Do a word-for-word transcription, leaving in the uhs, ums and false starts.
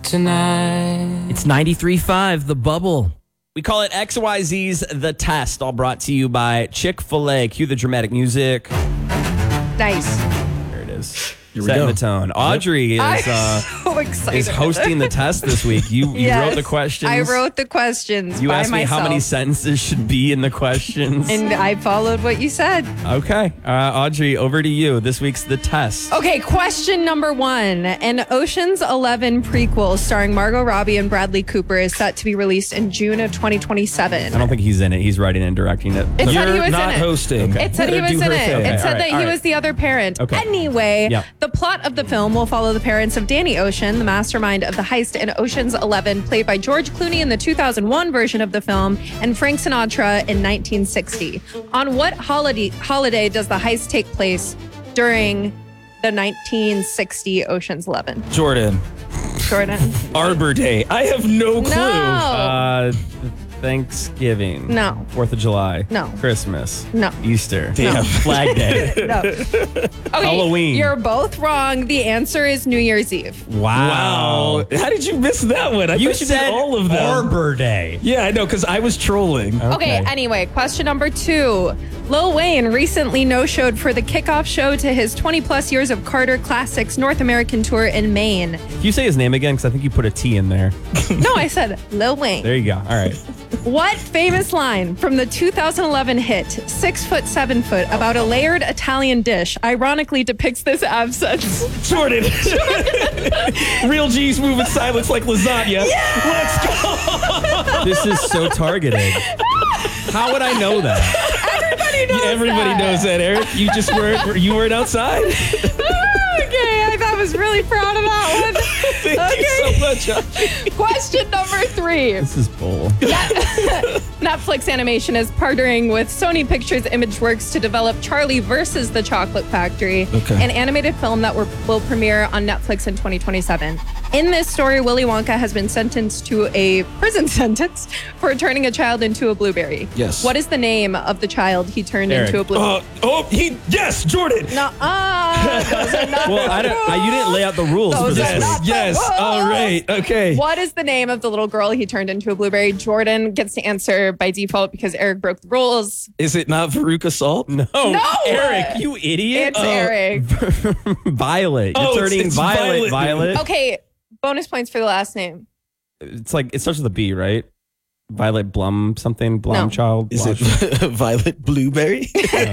tonight. It's ninety-three point five, The Bubble. We call it X Y Z's The Test, all brought to you by Chick-fil-A. Cue the dramatic music. Nice. There it is. Here we Setting go. the tone. Audrey is I'm uh, so excited. is hosting the test this week. You, you Yes, wrote the questions. I wrote the questions You by asked me myself. how many sentences should be in the questions. And I followed what you said. Okay. Uh, Audrey, over to you. This week's The Test. Okay, question number one. An Ocean's Eleven prequel starring Margot Robbie and Bradley Cooper is set to be released in June of twenty twenty-seven. I don't think he's in it. He's writing and directing it. It said he You're was not in it. hosting. It said he Let her was do in her it. thing. It Okay, said all right, that all he right. was the other parent. Okay. Anyway, Yeah. the plot of the film will follow the parents of Danny Ocean, the mastermind of the heist in Ocean's Eleven, played by George Clooney in the two thousand one version of the film, and Frank Sinatra in nineteen sixty. On what holiday holiday does the heist take place during the nineteen sixty Ocean's Eleven? Jordan. Jordan? Arbor Day. I have no clue. No. Uh, Thanksgiving. No. Fourth of July. No. Christmas. No. Easter. Damn. Flag Day. No. Okay, Halloween. You're both wrong. The answer is New Year's Eve. Wow. How did you miss that one? I You thought you said did all of them. Arbor Day. Yeah, I know, because I was trolling. Okay, anyway, question number two. Lil Wayne recently no-showed for the kickoff show to his twenty plus years of Carter Classics North American tour in Maine. Can you say his name again? Because I think you put a T in there. No, I said Lil Wayne. There you go. All right. What famous line from the two thousand eleven hit Six Foot, Seven Foot about a layered Italian dish ironically depicts this absence? Jordan. Real G's move in silence like lasagna. Let's go. This is so targeted. How would I know that? Everybody knows Everybody that. knows that, Eric. You just weren't, you weren't outside? Okay, I I was really proud of that one. Thank Okay. you so much, Audrey. Question number three. This is bull. Netflix Animation is partnering with Sony Pictures Imageworks to develop Charlie versus the Chocolate Factory, Okay. an animated film that will, will premiere on Netflix in twenty twenty-seven. In this story, Willy Wonka has been sentenced to a prison sentence for turning a child into a blueberry. Yes. What is the name of the child he turned Eric. into a blueberry? Uh, oh, he, yes, Jordan. No, uh, those are not Well, the I don't, I, you didn't lay out the rules for Those this are one. not- Yes, yes. Whoa. All right. Okay. What is the name of the little girl he turned into a blueberry? Jordan gets to answer by default because Eric broke the rules. Is it not Veruca Salt? No, No! Eric, you idiot. It's Eric. Violet. You're Oh, it's- turning it's Violet. Violet. Violet. Okay, bonus points for the last name. It's like it starts with a B, right? Violet Blum something. Blum No. child. Is it Violet Blueberry?